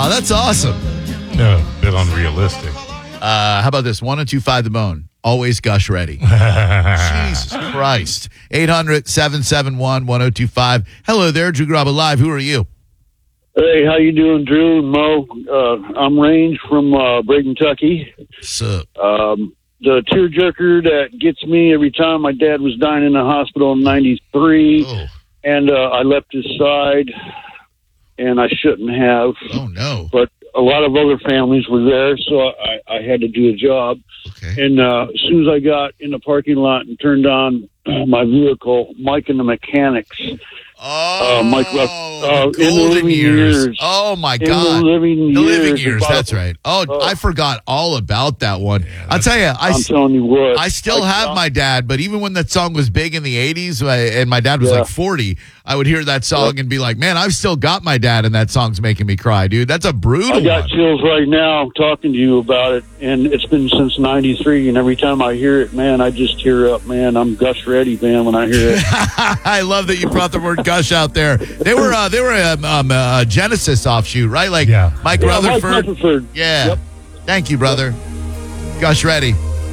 Oh, that's awesome. No, a bit unrealistic. How about this? 1025 The Bone. Always gush ready. Jesus Christ. 800-771-1025. Hello there, Drew Garabo Live. Who are you? Hey, how you doing, Drew and Mo? I'm Range from Brayton, Kentucky. Sup? The tearjerker that gets me every time my dad was dying in the hospital in 93, and I left his side, and I shouldn't have. Oh, no. But a lot of other families were there, so I had to do a job. Okay. And as soon as I got in the parking lot and turned on my vehicle, Mike and the Mechanics. Mike Ruff, in the living years. Oh, my God. In the living years. That's right. I forgot all about that one. Yeah, I'll tell you. I'm telling you what. I still have my dad, but even when that song was big in the 80s, and my dad was like 40, I would hear that song and be like, man, I've still got my dad, and that song's making me cry, dude. That's a brutal I got one. chills right now talking to you about it, and it's been since 93, and every time I hear it, man, I just tear up, man. I'm gush ready, man, when I hear it. I love that you brought the word gush out there. They were a Genesis offshoot, right? Like Mike Rutherford. Mike Rutherford. Yeah. Yep. Thank you, brother. Gush ready.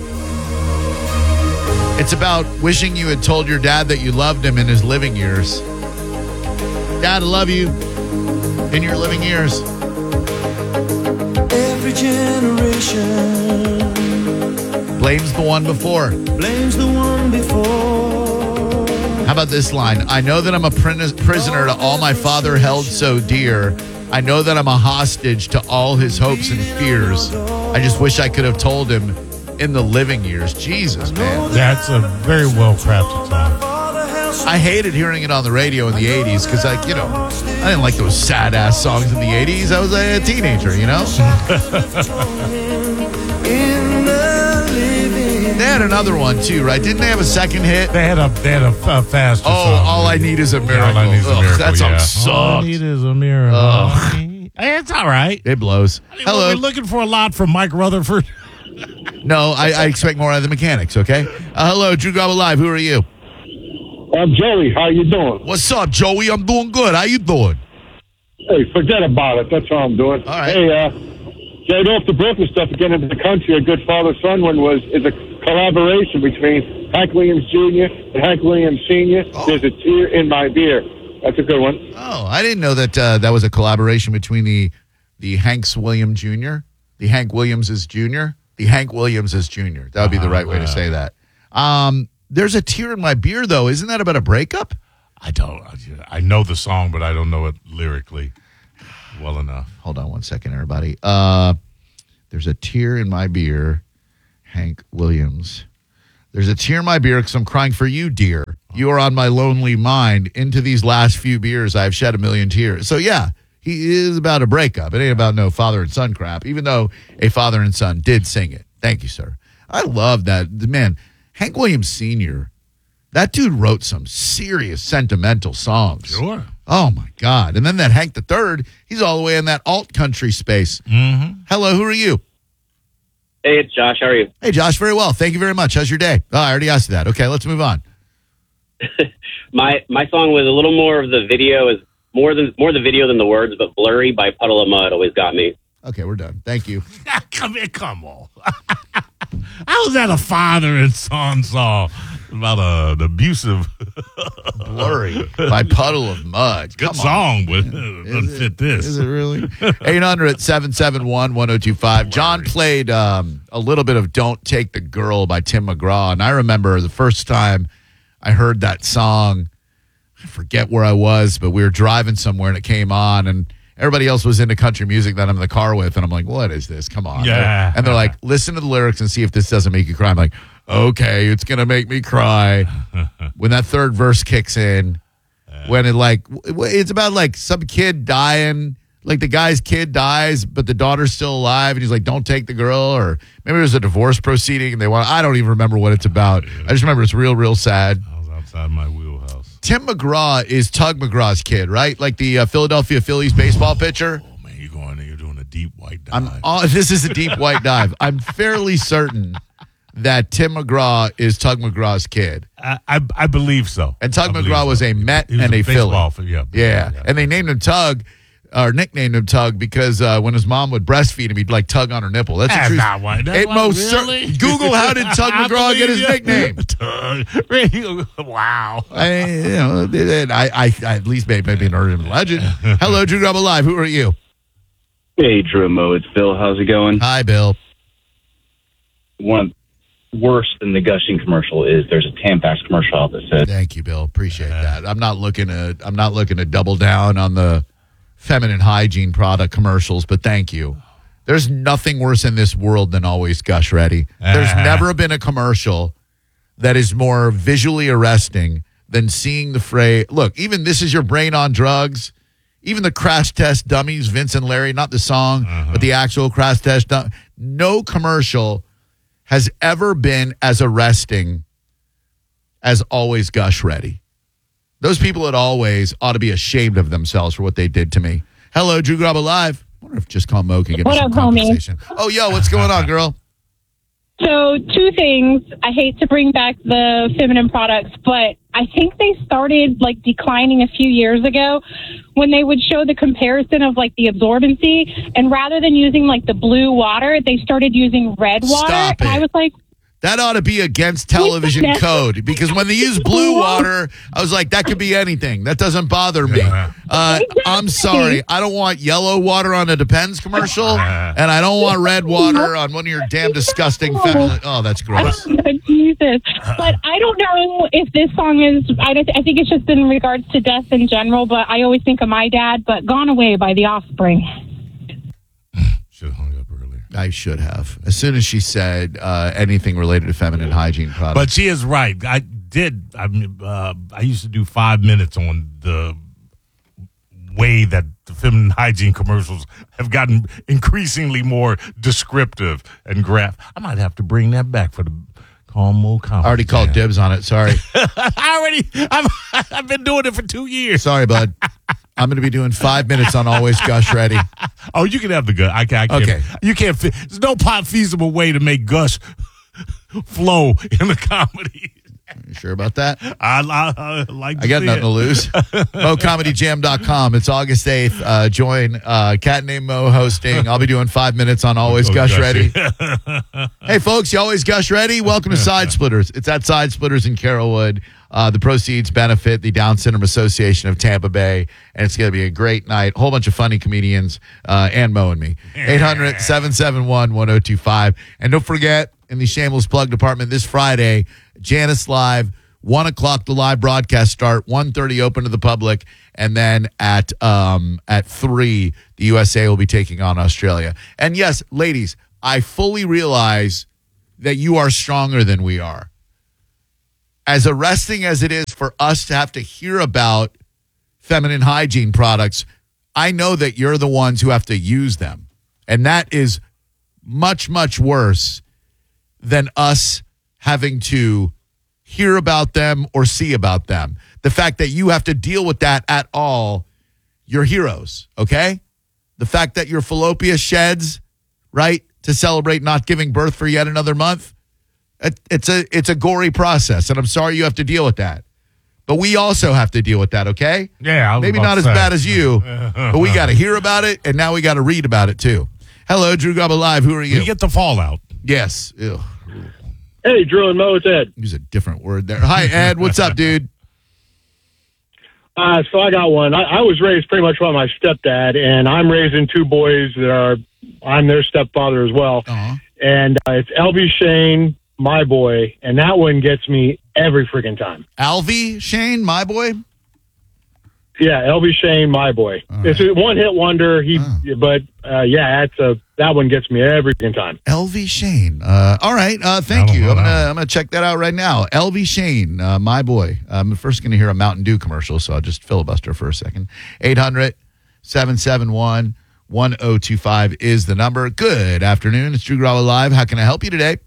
It's about wishing you had told your dad that you loved him in his living years. Dad, I love you in your living years. Every generation blames the one before. Blames the one before. How about this line? I know that I'm a prisoner to all my father held so dear. I know that I'm a hostage to all his hopes and fears. I just wish I could have told him in the living years. Jesus, man. That's a very well-crafted song. I hated hearing it on the radio in the 80s because, I didn't like those sad-ass songs in the 80s. I was a teenager, you know? They had another one, too, right? Didn't they have a second hit? They had a faster song. All I Need Is a Miracle. All I Need Is a Miracle, that song sucked. All I Need Is a Miracle. Hey, it's all right. It blows. Hello. We're looking for a lot from Mike Rutherford. No, I expect more out of the Mechanics, okay? Hello, Drew Garabo Live. Who are you? I'm Joey. How you doing? What's up, Joey? I'm doing good. How you doing? Hey, forget about it. That's how I'm doing. All right. Hey, get off the Brooklyn stuff again into the country. A good father-son one is a collaboration between Hank Williams Jr. and Hank Williams Sr. There's a tear in my beer. That's a good one. Oh, I didn't know that that was a collaboration between the Hanks Williams Jr., the Hank Williamses Jr., the Hank Williamses Jr. That would be the right way to say that. There's a tear in my beer, though. Isn't that about a breakup? I know the song, but I don't know it lyrically well enough. Hold on one second, everybody. There's a tear in my beer, Hank Williams. There's a tear in my beer because I'm crying for you, dear. You are on my lonely mind. Into these last few beers, I've shed a million tears. So, yeah, he is about a breakup. It ain't about no father and son crap, even though a father and son did sing it. Thank you, sir. I love that. Man, Hank Williams Sr., that dude wrote some serious sentimental songs. Sure. Oh, my God. And then that Hank III, he's all the way in that alt country space. Mm-hmm. Hello, who are you? Hey, it's Josh. How are you? Hey, Josh, very well. Thank you very much. How's your day? Oh, I already asked you that. Okay, let's move on. My song was a little more of the video, is more the video than the words, but Blurry by Puddle of Mud always got me. Okay, we're done. Thank you. Come on. How is that a father and son song about an abusive Blurry by Puddle of Mud? Good song, but it doesn't fit this. Is it really? 800-771-1025. John played a little bit of Don't Take the Girl by Tim McGraw, and I remember the first time I heard that song, I forget where I was, but we were driving somewhere and it came on, and everybody else was into country music that I'm in the car with, and I'm like, what is this? Come on. Yeah. And they're like, listen to the lyrics and see if this doesn't make you cry. I'm like, okay, it's going to make me cry. When that third verse kicks in, when it's about like some kid dying, like the guy's kid dies, but the daughter's still alive, and he's like, don't take the girl, or maybe there's a divorce proceeding, and I don't even remember what it's about. I just remember it's real, real sad. I was outside my wheelhouse. Tim McGraw is Tug McGraw's kid, right? Like the Philadelphia Phillies baseball pitcher. Oh, man, you're doing a deep white dive. This is a deep white dive. I'm fairly certain that Tim McGraw is Tug McGraw's kid. I believe so. And Tug McGraw was a Met and a Philly. Yeah. And they named him Tug or nicknamed him Tug because when his mom would breastfeed him, he'd like tug on her nipple. That's the That's truth. not why. It most Really? Google how did Tug I McGraw get his believe nickname? Tug. Really? Wow. I at least maybe an urban legend. Hello, Drew Grub Alive. Who are you? Hey, Drew and Mo, it's Bill. How's it going? Hi, Bill. One worse than the gushing commercial is there's a Tampax commercial out that says, Thank you, Bill. Appreciate that. I'm not looking to double down on the feminine hygiene product commercials, but thank you. There's nothing worse in this world than Always Gush Ready. There's never been a commercial that is more visually arresting than seeing the phrase. Look, even This Is Your Brain on Drugs, even the Crash Test Dummies, Vince and Larry, not the song, but the actual Crash Test no commercial has ever been as arresting as Always Gush Ready. Those people at Always ought to be ashamed of themselves for what they did to me. Hello, Drew Grub Alive. I wonder if just call Mo can get me What some up, homie? compensation. Oh, yo, what's going on, girl? So, two things. I hate to bring back the feminine products, but I think they started like declining a few years ago when they would show the comparison of like the absorbency, and rather than using like the blue water, they started using red water. Stop And it. I was like, That ought to be against television code because when they use blue water, I was like, that could be anything. That doesn't bother me. I'm sorry. I don't want yellow water on a Depends commercial, and I don't want red water on one of your damn disgusting Oh, that's gross. Jesus. But I don't know if this song is, I think it's just in regards to death in general, but I always think of my dad, but Gone Away by The Offspring. Should have hung up earlier. I should have. As soon as she said anything related to feminine hygiene products. But she is right. I used to do 5 minutes on the way that the feminine hygiene commercials have gotten increasingly more descriptive and graphic. I might have to bring that back for the Calmo Comedy. I already called dibs on it. Sorry. I've been doing it for 2 years. Sorry, bud. I'm going to be doing 5 minutes on Always Gush Ready. Oh, you can have the gut. I can't. Okay. You can't. There's no feasible way to make Gush flow in the comedy. You sure about that? I like. I got nothing to lose. MoComedyJam.com. It's August 8th. Join Cat Named Mo hosting. I'll be doing 5 minutes on Always Gush Ready. Hey, folks, you always gush ready? Welcome to Side Splitters. It's at Side Splitters in Carrollwood. The proceeds benefit the Down Syndrome Association of Tampa Bay, and it's going to be a great night. A whole bunch of funny comedians and Mo and me. 800-771-1025. And don't forget, in the shameless plug department this Friday, Janice Live, 1 o'clock the live broadcast start, 1:30 open to the public, and then at 3, the USA will be taking on Australia. And yes, ladies, I fully realize that you are stronger than we are. As arresting as it is for us to have to hear about feminine hygiene products, I know that you're the ones who have to use them. And that is much, much worse than us having to hear about them or see about them. The fact that you have to deal with that at all, you're heroes, okay? The fact that your fallopian sheds, right, to celebrate not giving birth for yet another month, it's a gory process, and I'm sorry you have to deal with that. But we also have to deal with that, okay? Yeah. Maybe not as bad as you, but we got to hear about it, and now we got to read about it, too. Hello, Drew Grub Alive. Who are you? You get the fallout. Yes. Ew. Hey, Drew and Mo, it's Ed. Use a different word there. Hi, Ed. What's up, dude? So I got one. I was raised pretty much by my stepdad, and I'm raising 2 boys I'm their stepfather as well. Uh-huh. And it's LV Shane, my boy, and that one gets me every freaking time. Alvy Shane, my boy? Yeah, LV Shane, my boy. All It's a one-hit wonder. That one gets me every freaking time. LV Shane. All right. Thank you. Wow. I'm gonna check that out right now. LV Shane, my boy. I'm first gonna hear a Mountain Dew commercial, so I'll just filibuster for a second. 800-771-1025 is the number. Good afternoon. It's Drew Grub Live. How can I help you today?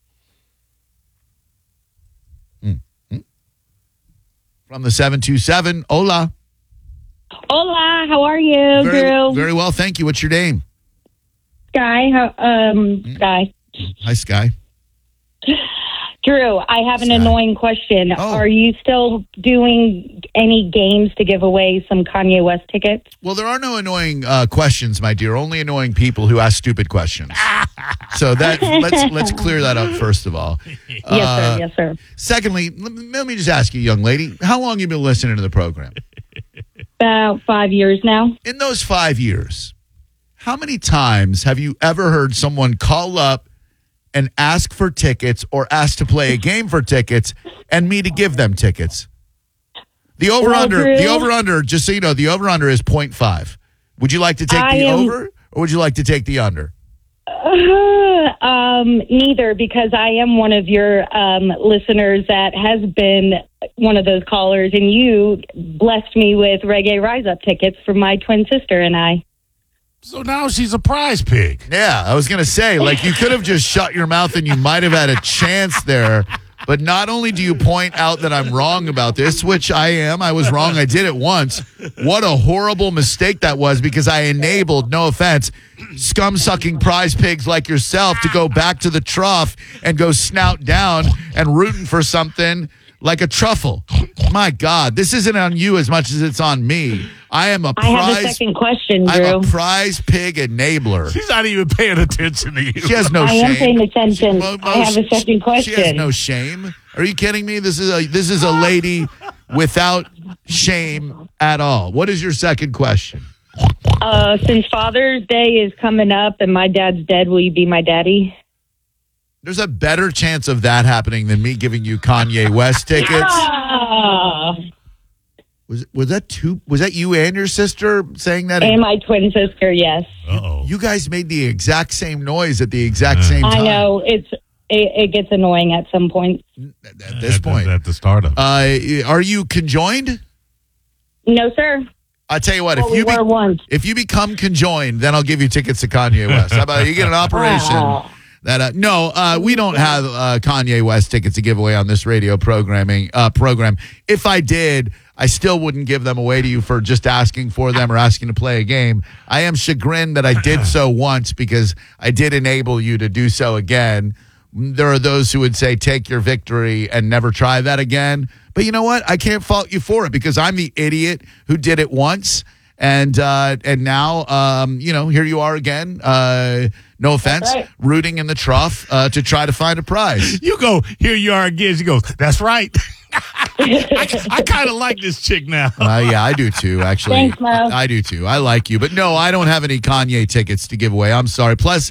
From the 727. Hola. Hola, how are you, Drew? Very well. Thank you. What's your name? Sky, Sky. Hi, Sky. Drew, I have an Sorry. annoying question. Oh. Are you still doing any games to give away some Kanye West tickets? Well, there are no annoying questions, my dear. Only annoying people who ask stupid questions. So that let's clear that up first of all. Yes, sir. Yes, sir. Secondly, let me just ask you, young lady, how long have you been listening to the program? About 5 years now. In those 5 years, how many times have you ever heard someone call up and ask for tickets or ask to play a game for tickets and me to give them tickets? The over-under, just so you know, the over-under is 0.5. Would you like to take the over or would you like to take the under? Neither, because I am one of your listeners that has been one of those callers, and you blessed me with Reggae Rise Up tickets for my twin sister and I. So now she's a prize pig. Yeah, I was going to say, like, you could have just shut your mouth and you might have had a chance there. But not only do you point out that I'm wrong about this, which I am, I was wrong, I did it once. What a horrible mistake that was, because I enabled, no offense, scum-sucking prize pigs like yourself to go back to the trough and go snout down and rooting for something like a truffle. My God, this isn't on you as much as it's on me. I am a prize. I have a second question, Drew. I'm a prize pig enabler. She's not even paying attention to you. She has no I shame. am paying attention. I have a second question. She has no shame. Are you kidding me? This is a lady without shame at all. What is your second question? Since Father's Day is coming up and my dad's dead, will you be my daddy? There's a better chance of that happening than me giving you Kanye West tickets. Ah! Was that you and your sister saying that? And my twin sister, yes. Uh-oh. You guys made the exact same noise at the exact same time. I know. It gets annoying at some point. At this point. At the start of it. Are you conjoined? No, sir. I'll tell you what, Well, we were once. if you become conjoined, then I'll give you tickets to Kanye West. How about you get an operation? Wow. No, we don't have Kanye West tickets to give away on this radio program. If I did, I still wouldn't give them away to you for just asking for them or asking to play a game. I am chagrined that I did so once because I did enable you to do so again. There are those who would say, take your victory and never try that again. But you know what? I can't fault you for it because I'm the idiot who did it once. And now, here you are again. No offense, right. rooting in the trough to try to find a prize. You go, here you are again. She goes, that's right. I kind of like this chick now. Yeah, I do too, actually. Thanks, Mo. I do too. I like you. But no, I don't have any Kanye tickets to give away. I'm sorry. Plus,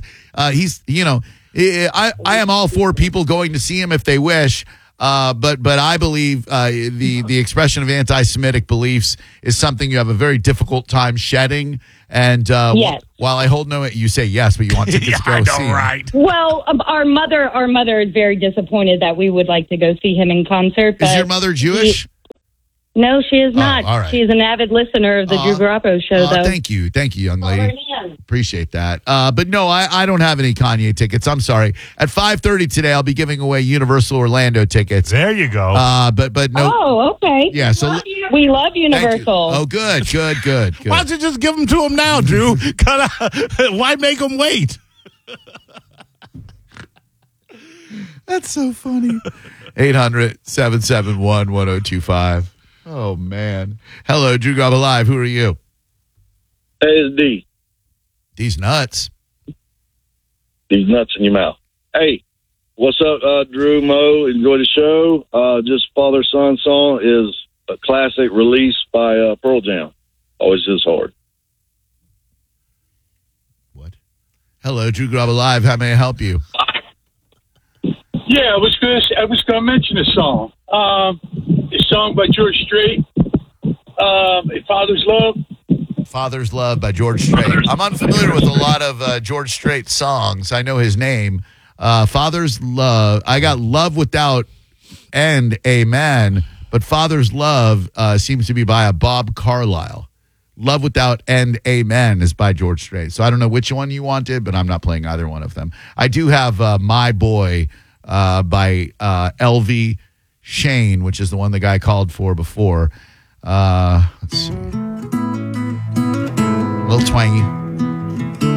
I am all for people going to see him if they wish. But I believe the expression of anti-Semitic beliefs is something you have a very difficult time shedding. And Yes. while I hold no, you say yes, but you want tickets to go I know, see him. right? Well, our mother is very disappointed that we would like to go see him in concert. But Is your mother Jewish? No, she is not. all right. She is an avid listener of the Drew Garappo show, though. Thank you, young lady. Her hand. Appreciate that. But no, I don't have any Kanye tickets. I'm sorry. At 5:30 today, I'll be giving away Universal Orlando tickets. There you go. But no. Oh, okay. Yeah. So We love thank you. Universal. Oh, good. Why don't you just give them to him now, Drew? Why make them wait? That's so funny. 800-771-1025. Oh, man. Hello, Drew Garappo Live. Who are you? Hey, it's D. These nuts. These nuts in your mouth. Hey, what's up, Drew, Mo? Enjoy the show. Just Father Son song is a classic release by Pearl Jam. Always is hard. What? Hello, Drew Garappo Live. How may I help you? Yeah, I was gonna mention a song. A song by George Strait. Father's Love. Father's Love by George Strait. I'm unfamiliar with a lot of George Strait songs. I know his name. Father's Love. I got Love Without End, Amen. But Father's Love seems to be by a Bob Carlyle. Love Without End, Amen is by George Strait. So I don't know which one you wanted, but I'm not playing either one of them. I do have My Boy by LV Shane, which is the one the guy called for before. Let's see. A little twangy.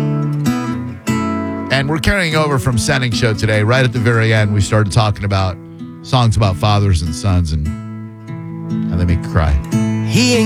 And we're carrying over from Sending Show today. Right at the very end, we started talking about songs about fathers and sons and how they make you cry. He ain't